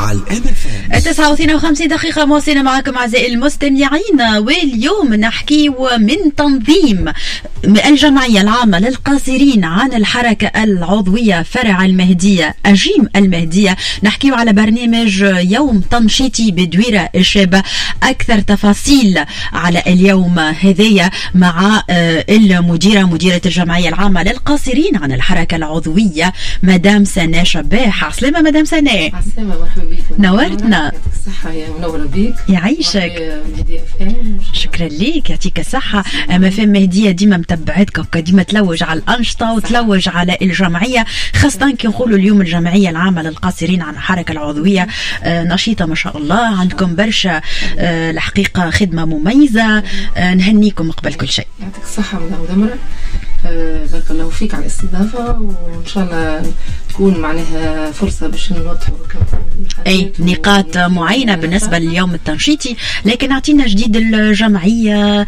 على الMFM 59 دقيقة مواصلة معكم أعزائي المستمعين. واليوم نحكي من تنظيم الجمعية العامة للقاصرين عن الحركة العضوية فرع المهدية أجيم المهدية. نحكي على برنامج يوم تنشيطي بدويرة الشابة. أكثر تفاصيل على اليوم هذية مع مديرة الجمعية العامة للقاصرين عن الحركة العضوية مدام سناء شباح. عسلامة مدام سناء. عسلامة، مرحبا بك. نورتنا. الصحة يا منورة بيك. يعيشك. FM. شكرا ليك، يعطيك الصحة. MFM مهدية ديما متبعتك، ديما تلوج على الأنشطة وتلوج على الجمعية، خاصة كي نقولوا اليوم الجمعية العامة للقاصرين عن الحركة العضوية نشيطة ما شاء الله. عندكم برشا الحقيقة خدمة مميزة. نهنيكم قبل كل شيء. يعطيك الصحة مدمرة. بارك الله فيك على الاستضافة، وإن شاء الله تكون معناها فرصة باش نوضحوا أي نقاط معينة بالنسبة لليوم التنشيطي. لكن أعطينا جديد الجمعية،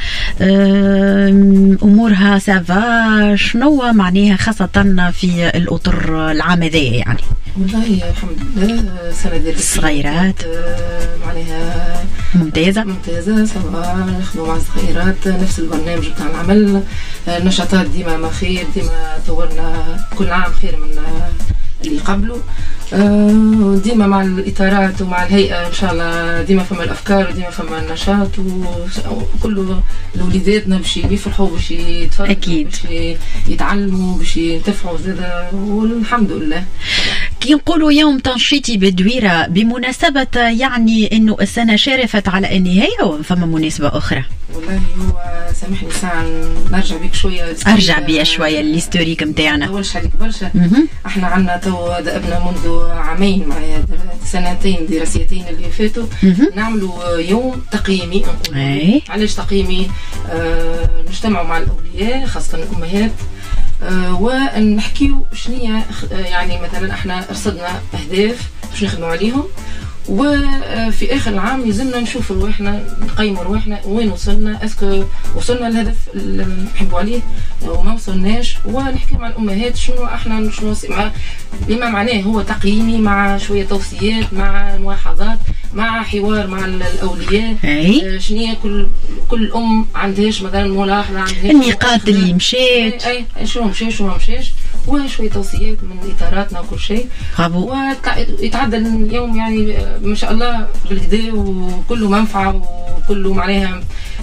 أمورها سافا شنو معناها خاصة في الأطر العام هذايا؟ يعني والله الحمد لله سنة ديال الصغيرات معناها ممتازة سواء نخدموا مع الصغيرات نفس البرنامج بتاع العمل. النشاطات ديما ما خير، ديما طورنا كل عام خير من اللي قبله. ديما مع الإطارات ومع الهيئة إن شاء الله ديما فما الأفكار وديما فما النشاط، وكل الوليداتنا باش يفرحوا باش يتفرجوا أكيد، باش يتعلموا باش ينتفعوا زادا، والحمد لله. كي نقولوا يوم تنشيطي بدويرة بمناسبة يعني إنه السنة شارفت على النهاية وفما مناسبة أخرى؟ والله هو سامحني ساعة نرجع بيك شوية، أرجع بيا شوية الهيستوريك متاعنا. أول شيء عليك برشا. احنا عنا تو دأبنا منذ عامين معايا سنتين دراسيتين اللي فاتوا نعملوا يوم تقييمي. نقول علاش تقييمي؟ نجتمعوا مع الأولياء خاصة الأمهات ونحكيو شنية يعني مثلا احنا رصدنا أهداف باش نخدموا عليهم، وفي اخر العام يلزمنا نشوفوا رواحنا نقيموا رواحنا وين وصلنا، اسكو وصلنا للهدف اللي نحبوا عليه وما وصلناش، ونحكي مع الامهات شنو احنا شنو بما معناه هو تقييمي مع شويه توصيات مع ملاحظات مع حوار مع الاولياء. شنو كل ام عندهاش مثلا ملاحظه، عندهاش النقاط اللي مشات، شنو مشى شنو ما مشاش، وشويه توصيات من اطاراتنا وكل شيء. ويتعدى اليوم يعني ما شاء الله بالكدا وكله منفعه وكله معناها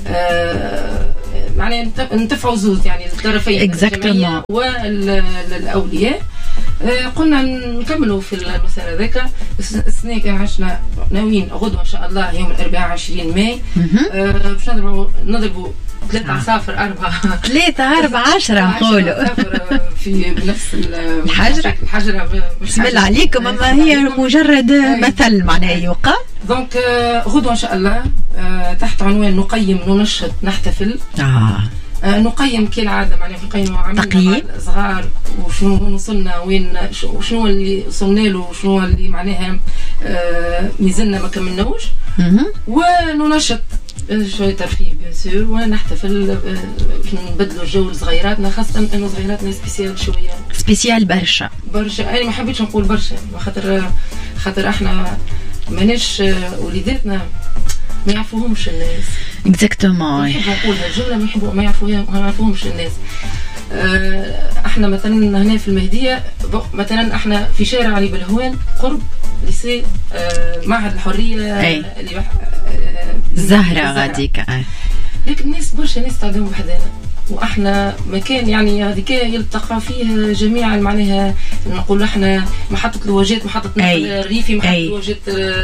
معناها نتفعوا زوز يعني الطرفين الجمعية والاولياء. قلنا نكملوا في المسار هذاك. السنه كان عشنا ناويين غدوه ان شاء الله يوم الاربعاء 20 ماي باش نضربوا 3 عصافر 10 نقولوا في بنفس الحجرة. بسم الله عليكم. اما هي مجرد مثل معناها يقال. دونك غدوه ان شاء الله تحت عنوان نقيم ننشط نحتفل. نقيم كالعاده معناها نقيم عملنا مع الصغار وشنو وصلنا وين وشنو اللي وصلنا له وشنو اللي معناها ميزلنا ما كملناوش، وننشط شوية ترفيه بيان سور ونحتفل نبدلوا الجو لصغيراتنا، خاصة انه صغيراتنا سبيسيال برشا. انا ما حبيتش نقول برشا خاطر احنا ماناش وليداتنا ما يعرفوهمش الناس. اكزاكتومون. نقول الجملة ما يعرفوهمش الناس. احنا مثلا هنا في المهدية مثلا احنا في شارع علي بالهوان قرب ليسي معهد الحرية اللي الزهرة غاديك. لكن الناس برشا ناس تعدهم بحدانا، واحنا مكان يعني هذيك يلتقى فيه جميع معناها نقول احنا محطة الواجات، محطة نقل الريفي، محطة الواجات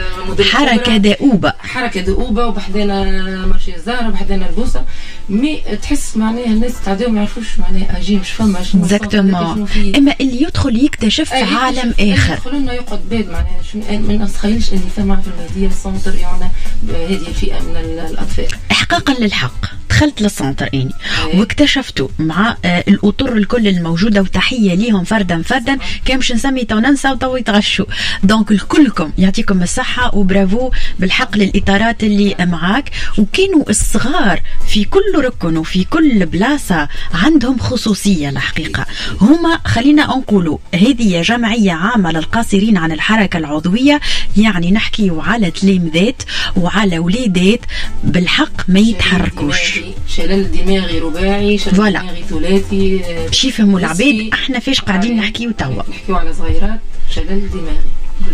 حركة دؤوبة وبحدانا مرشي الزهرة وبحدانا البوصة. مي تحس معناها الناس تعدهم ما يعرفوش معناها اجي مش فما اكزاكتومون. اما اللي يدخل يكتشف عالم اخر. يدخل لنا يقعد باد معناها ما نتخيلش اللي فما في المهدية السنتر يعني هذه الفئة من الاطفال. احقاقا للحق دخلت للسنتر اني واكتشفتوا مع الاطر الكل الموجوده، وتحيه ليهم فردا فردا، كان باش نسمي تو ننسى وتو يتغشوا. دونك الكلكم يعطيكم الصحه وبرافو بالحق للاطارات اللي معاك. وكانوا الصغار في كل ركن وفي كل بلاصه عندهم خصوصيه الحقيقه. هما خلينا نقولوا هذه جمعيه عامه للقاصرين عن الحركه العضويه، يعني نحكيوا على تلامذات وعلى وليدات بالحق ما يتحركوش. شلل دماغي رباعي، شلل دماغي ثلاثي، باش يفهموا العباد احنا فاش قاعدين نحكيو توا. نحكيو على صغيرات شلل دماغي.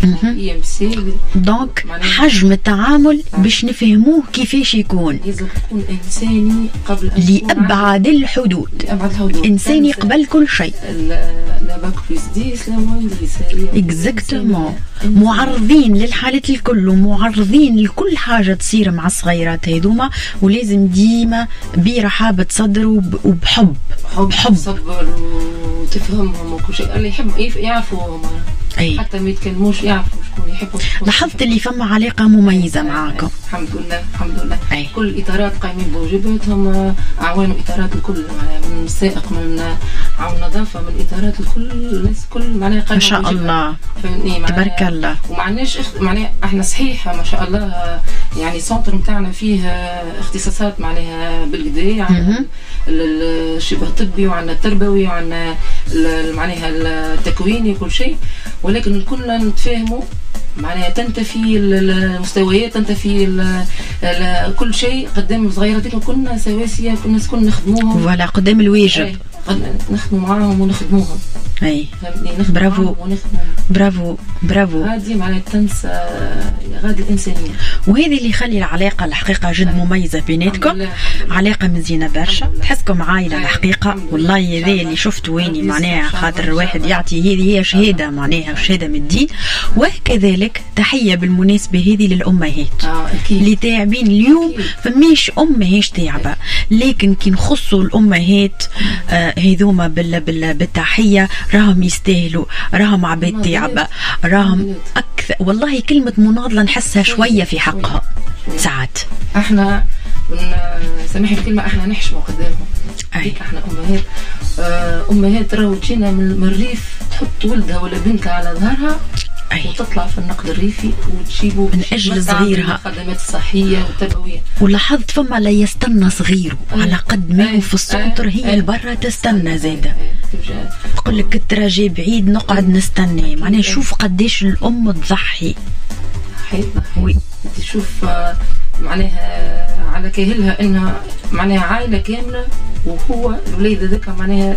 دونك حجم التعامل باش نفهموه كيفاش يكون. لازم تكون انساني قبل لأبعد الحدود. انساني قبل كل شيء. لا باك بلس 10 لا موان 10. اكزاكتومون. معرضين للحالات الكل ومعرضين لكل حاجه تصير مع الصغيرات هذوما، ولازم ديما برحابه صدر وبحب. حب صبر وتفهمهم وكل شيء. اللي يحب يعرفوا أي. حتى ما يتكلموش يعرفوا شكون يحبوا. لاحظت اللي فما علاقه مميزه معاكم. الحمد لله الحمد لله. أي. كل الاطارات قايمين بواجباتهم، اعوان الاطارات الكل، من السائق من عون النظافه من الاطارات الكل، الناس الكل معناها قايمين ما شاء الله. تبارك الله. ومعناش معناها احنا صحيح ما شاء الله، يعني السنتر نتاعنا فيه اختصاصات معناها بالكدا، يعني الشبه طبي وعندنا التربوي وعندنا معناها التكويني وكل شيء، ولكن كلنا نتفاهموا معناها تنتفي المستويات، تنتفي كل شيء قدام الصغيرات كلنا سواسية، كلنا كل نخدموهم ولا قدام الواجب، نخدموا معاهم ونخدموهم. اي برافو برافو برافو. هذه معناها تنسى غادي الانسانيه، وهذه اللي يخلي العلاقه الحقيقه جد مميزه بيناتكم. علاقه مزينه برشا، تحسكم عائله الحقيقه. والله هذا اللي شفته ويني معناها، خاطر الواحد يعطي هذه هي شهاده معناها شهاده من الدين. وكذلك تحيه بالمناسبه هذه للامهات اللي تاعبين اليوم. فماش ماهيش تاعبه، لكن كي نخصوا الامهات هذوما بالتحيه راهم يستاهلوا، راهم عباد تاعبه، راهم اكثر. والله كلمه مناضله نحسها شويه في حقها ساعات. احنا سامحني الكلمه، احنا نحشموا قدامهم. احنا امهات راهو تجينا من الريف، تحط ولدها ولا بنتها على ظهرها وتطلع في النقد الريفي وتجيبه من اجل صغيرها الخدمات الصحيه والتربويه. ولاحظت فما لا يستنى صغيره على قد ما هو في السنتر، هي البرة تستنى زاده. تقول لك التراجي بعيد نقعد نستنى، معناها شوف قديش الام تضحي. وي تشوف معناها على كاهلها انها معناها عائله كامله، وهو الوليد هذاك معناها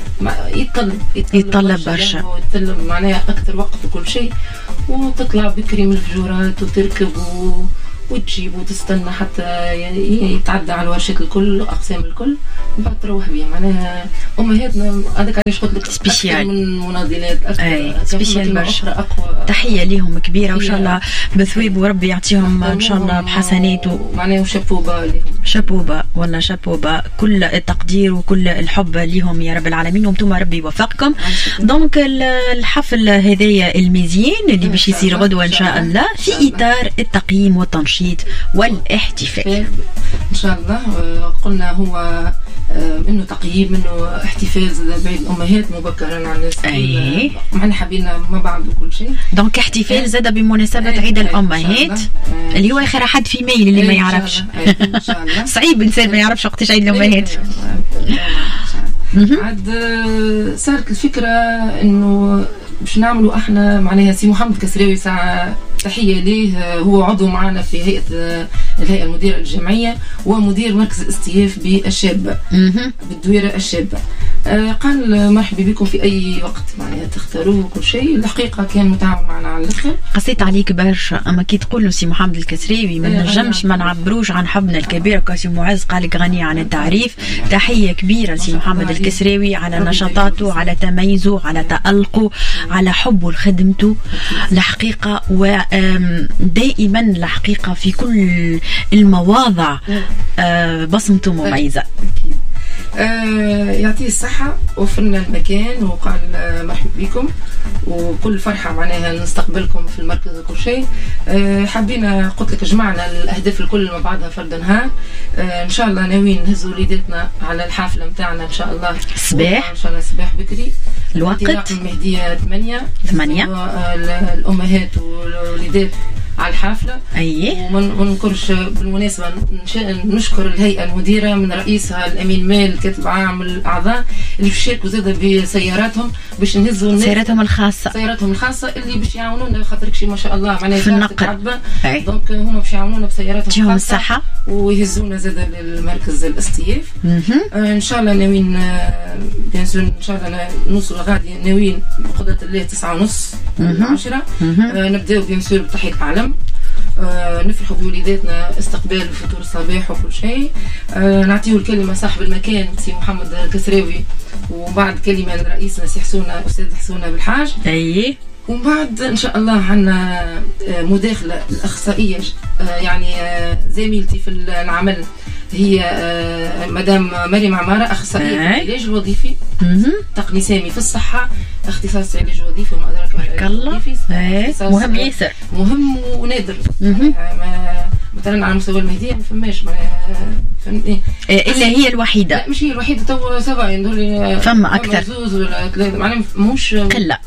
يتطلب برشا، ويتطلب معناها اكثر وقت وكل شيء، وتطلع بكري من الفجورات وتركب وتجيب وتستنى حتى يتعدى على الورشات الكل اقسام الكل، وبعد تروح بيه. معناها امهاتنا هذاك علاش قلت لك اكثر من مناضلات، اكثر سبيشال برشا. اقوى تحيه ليهم كبيره، وان شاء الله بثويب وربي يعطيهم ان شاء الله بحسنات. معناها شابوبا لهم، شابوبا ولا شابوبا، كل التقدير وكل الحب ليهم يا رب العالمين، وانتم ربي يوفقكم. دونك الحفل هذايا المزيان اللي باش يصير غدوه ان شاء الله في اطار التقييم والتنشيط والاحتفال ان شاء الله. قلنا هو انه تقييم، انه احتفال بعيد الامهات مبكرا على الناس، معنا حبينا مع بعض وكل شيء. دونك احتفال زاد بمناسبه عيد الامهات اللي هو اخر حد في ميل اللي ما يعرفش. ان شاء الله صعيب انسان ما يعرفش وقتاش عيد الامهات. عاد صارت الفكره انه باش نعملوا احنا معناها سي محمد كسراوي، ساعه تحيه ليه، هو عضو معنا في الهيئه المديره الجمعيه ومدير مركز الاستياف بالشابه بالدويره الشابه. قال مرحبا بكم في اي وقت معناها تختاروه وكل شيء. الحقيقه كان متعاون معنا على الاخر. قصيت عليك برشا، اما كي تقول له سي محمد الكسراوي ما نجمش ما نعبروش عن حبنا الكبير. كاسي معز قالك غني عن التعريف. تحيه كبيره سي محمد الكسراوي على نشاطاته، على تميزه، على تألقه، على حبه لخدمته الحقيقه. ودائما الحقيقه في كل المواضع بصمته مميزه. يعطيه الصحة، وفرنا المكان وقال مرحبا بكم وكل فرحة معناها نستقبلكم في المركز وكل شيء. حبينا قلت لك جمعنا الأهداف الكل مع بعضها فرد نهار. إن شاء الله ناويين نهزوا وليداتنا على الحافلة متاعنا إن شاء الله صباح، إن شاء الله صباح بكري. الوقت المهدية 8 الأمهات والوليدات على الحافلة. وما ننكرش بالمناسبة نشكر الهيئة المديرة من رئيسها الأمين مال كاتب عام الأعضاء اللي شاركوا زادة بسياراتهم باش نهزوا سياراتهم الخاصة اللي باش يعاونونا خاطرك شي ما شاء الله معناها في النقل. دونك هما باش يعاونونا بسياراتهم الخاصة الصحة ويهزونا زادة للمركز الاستياف. ان شاء الله ناويين بيان سور ان شاء الله نوصلوا غادي ناويين بقدرة الله 9:30 10 نبداو بيان سور بتحية العلم. نفرحوا بوليداتنا استقبال الفطور الصباح وكل شيء. نعطيه الكلمة صاحب المكان سي محمد الكسراوي، وبعد كلمة لرئيسنا سي حسونة أستاذ حسونة بالحاج. ومن بعد ان شاء الله عندنا مداخله الاخصائيه يعني زميلتي في العمل هي مدام مريم عماره، اخصائيه في العلاج الوظيفي، تقني سامي في الصحه، اختصاص العلاج الوظيفي وما ادراك الوظيفي. مهم ياسر، مهم ونادر. مثلا على مستوى المهديه ما فماش فهمتني الا هي الوحيده. لا مش هي الوحيده، تو سبا يندور فما اكثر زوز ولا ثلاثه معناها مش قله.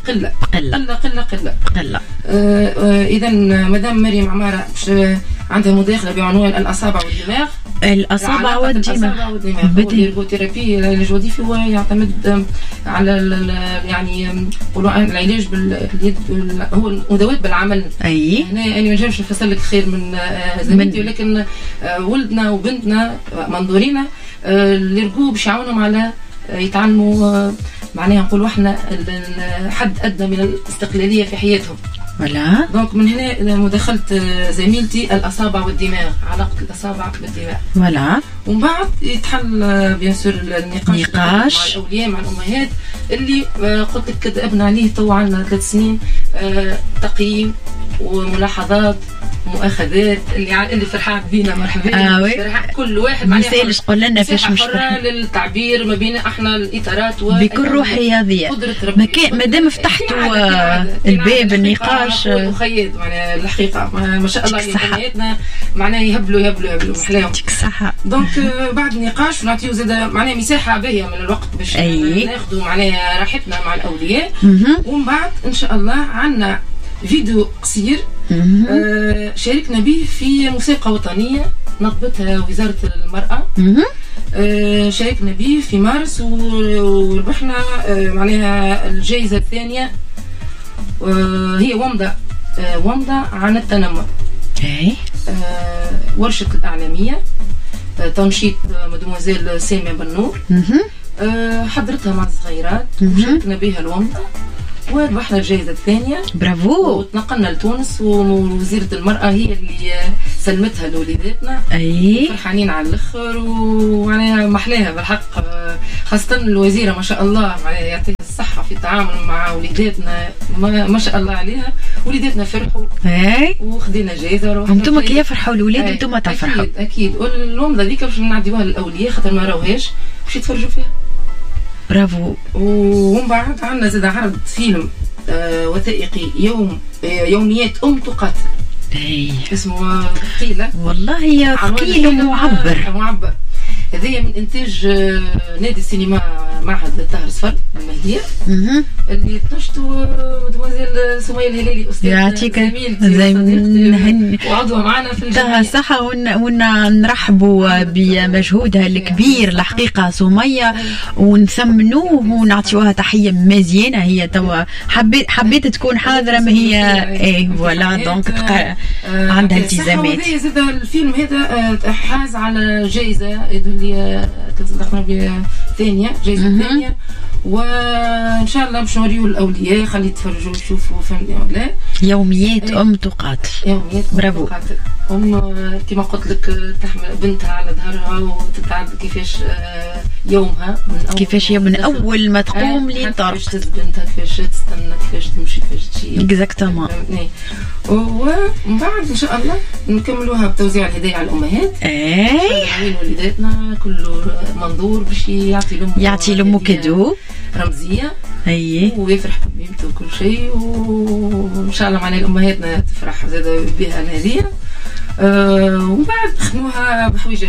اذا مدام مريم عماره عندها مداخله بعنوان الاصابع والدماغ. الأصابع والدماغ الإرغوثيرابي العلاج الوظيفي هو يعتمد على يعني العلاج باليد، هو المداوات بالعمل. هنا أنا ما نجمش نفسر لك خير من زميلتي، ولكن ولدنا وبنتنا منظورينا الإرغو باش يعاونهم على يتعلموا معناها نقولوا احنا حد أدنى من الاستقلالية في حياتهم. ولا دونك من هنا مداخلة زميلتي الأصابع والدماغ، علاقة الأصابع بالدماغ. ولا ومن بعد يتحل بيان سور النقاش مع الأولياء مع الأمهات اللي قلت لك كتبنا عليه تو عندنا 3 سنين تقييم وملاحظات مؤاخذات اللي فرحان بينا مرحبا. كل واحد معناها قول لنا فاش مش للتعبير ما بين احنا الاطارات بكل روح رياضيه. ما دام فتحتوا الباب النقاش وخيد معناها الحقيقه ما شاء الله امهاتنا معناها يهبلوا محلاهم. يعطيك الصحه. دونك بعد النقاش نعطيو زاد معناها مساحه باهيه من الوقت باش ناخذوا معناها راحتنا مع الاولياء. ومن بعد ان شاء الله عندنا فيديو قصير شاركنا به في موسيقى وطنية نظمتها وزارة المرأة. شاركنا به في مارس وربحنا معناها الجائزة الثانية هي ومضة عن التنمر. ورشة الأعلامية تنشيط مدموزيل سامية بنور حضرتها مع الصغيرات وشاركنا بها الومضة وربحنا الجائزة الثانية. برافو. وتنقلنا لتونس ووزيرة المرأة هي اللي سلمتها لوليداتنا. فرحانين على الاخر ومعناها محلاها بالحق، خاصة الوزيرة ما شاء الله يعطيها الصحة في التعامل مع وليداتنا ما شاء الله عليها. وليداتنا فرحوا وخدينا جائزة. انتم كي يفرحوا الولاد انتم تفرحوا. أكيد والومضة ذيك باش نعديوها للأولياء خاطر ما راوهاش باش يتفرجوا فيها. برافو. ومن بعد عندنا زاد عرض فيلم وثائقي يوميات تقاتل. اسمه ثقيلة والله، ثقيل ومعبر. هذه من انتاج نادي السينما معهد طاهر صفر بالمهدية اللي تنشطوا مدموزيل سمية الهلالي أستاذ زميلتي وعضوة معنا في الجمعية. صحة ونرحبوا بمجهودها الكبير الحقيقة سمية ونثمنوه ونعطيوها تحية مزيانة. هي توا حبيت تكون حاضرة ما هي ولا دونك عندها التزامات. زاد الفيلم هذا حاز على جائزة اللي تصدقنا بثانية جائزة ثانية وان شاء الله باش نوريو الاولياء خلي يتفرجوا يشوفوا فهمتني ولا يوميات ام تقاتل. يوميات برافو. كما قلت لك تحمل بنتها على ظهرها وتتعب كيفاش يومها كيفاش من اول ما تقوم للطرق، كيفاش تهز بنتها، كيفاش تستنى، كيفاش تمشي، كيفاش تمشي اكزاكتومون. ومن بعد ان شاء الله نكملوها بتوزيع الهدايا على الامهات. ايه وليداتنا كل منظور باش يعطي لامه كادو رمزيه اي ويفرح ببنته وكل شيء، وان شاء الله معنا الامهاتنا تفرح زاد بها الهديه. ومن بعد نخدموها بحويجه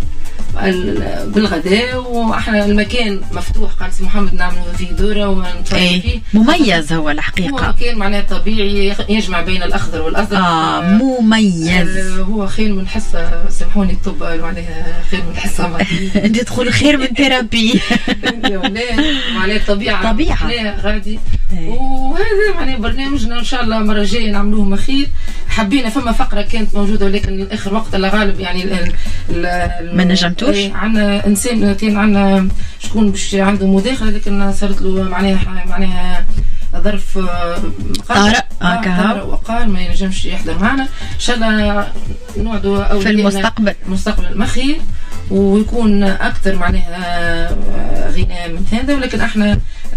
بالغداء، واحنا المكان مفتوح قال سي محمد نعملوا فيه دوره ونتفرج فيه. مميز هو الحقيقه، هو مكان معناه طبيعي يجمع بين الاخضر والازرق. مميز. هو خير من حصه، سامحوني الطب معناها خير من حصه انت تدخل خير من ثيرابي. معناها الطبيعه غادي. وهذا معناه برنامجنا ان شاء الله المره الجايه نعملوه مخير. حبينا فما فقره كانت موجوده ولكن اخر وقت الله غالب يعني ما نجمتوش. عندنا انسان كان عندنا شكون باش عنده مداخله لكن صارت له معناها ظرف طارئ وقال ما ينجمش يحضر معنا. ان شاء الله نوعدوا في المستقبل مخير ويكون اكثر معناها غناء من هذا. ولكن احنا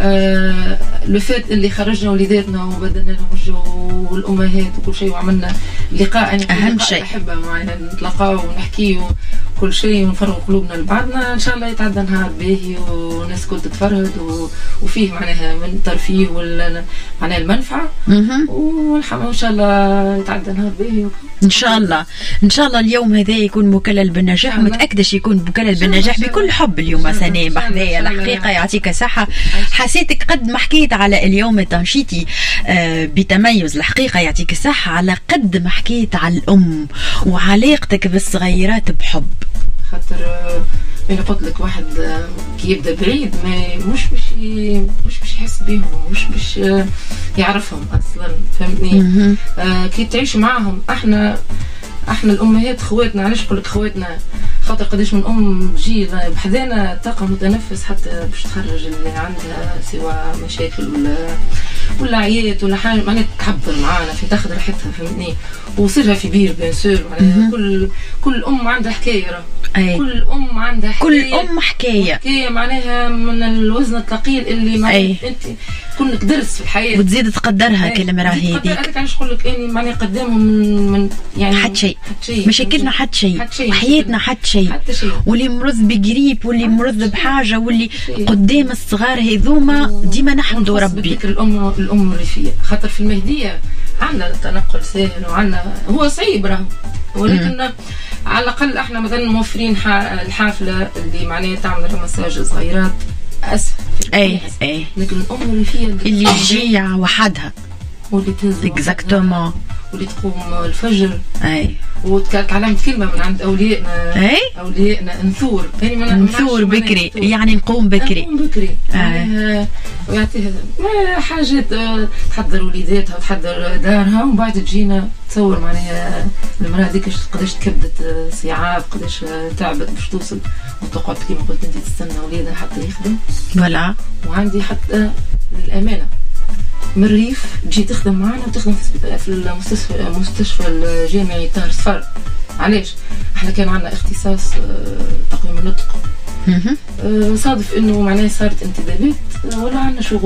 لو فات اللي خرجنا وليداتنا وبدلنا لهم الجو والامهات وكل شيء وعملنا لقاء اهم شيء احبه معنا نتلاقاو ونحكيو كل شيء ونفرغوا قلوبنا لبعضنا. ان شاء الله يتعدى نهار باهي والناس كل تتفرد وفيه معناها من الترفيه معناها المنفعه. والحمد ان شاء الله يتعدى نهار باهي ان شاء الله. ان شاء الله اليوم هذا يكون مكلل بالنجاح، ومتاكدش يكون مكلل بالنجاح بكل حب. اليوم سناء بحذايا الحقيقه يعطيك صحه. حسيتك قد ما حكيت على اليوم تنشيتي بتميز الحقيقه يعطيك الصحه، على قد ما حكيت على الام وعلاقتك بالصغيرات بحب. خاطر انا قلت لك واحد كي يبدا بعيد مش باش يحس بيهم، مش باش يعرفهم اصلا فهمتني. كي تعيش معاهم احنا الامهات خواتنا. علاش نقول لك خواتنا؟ خاطر قداش من ام تجي بحذانا طاقه متنفس حتى باش تخرج اللي عندها سواء مشاكل ولا عيات ولا حاجه معناتها تعبر معانا في تاخذ راحتها فهمتني. وصيرها في بير بيان سور معناها كل ام عندها حكايه. كل ام عندها حكايه معناها من الوزن الثقيل اللي انت كونك درس في الحياه وتزيد تقدرها كلمه راهي هذيك. هذاك علاش نقول لك اني معناها قدامهم من يعني حد شيء مشاكلنا حد شيء وحياتنا حد شيء. واللي مرض بقريب واللي مرض بحاجه واللي قدام الصغار هذوما ديما نحمدوا ربي. الام الريفيه خاطر في المهديه عندنا التنقل سهل وعندنا هو صعيب راهو، ولكن على الاقل احنا مثلا موفرين الحافله اللي معناها تعمل مساج صغيرات اسهل. لكن الام الريفيه اللي تجي وحدها واللي تهز اكزاكتومون واللي تقوم الفجر وتعلمت كلمه من عند اوليائنا نثور نثور بكري يعني نقوم بكري ويعطيها حاجات تحضر وليداتها وتحضر دارها ومن بعد تجينا تصور معناها المراه هذيك قداش تكبدت صعاب قداش تعبت باش توصل وتقعد كما قلت انت تستنى وليدها حتى يخدم فوالا. وعندي حتى للامانه من الريف تجي تخدم معنا وتخدم في المستشفى الجامعي طاهر صفر. علاش؟ احنا كان عندنا اختصاص تقويم النطق. صادف انه معناه صارت انتدابات ولا عندنا شغل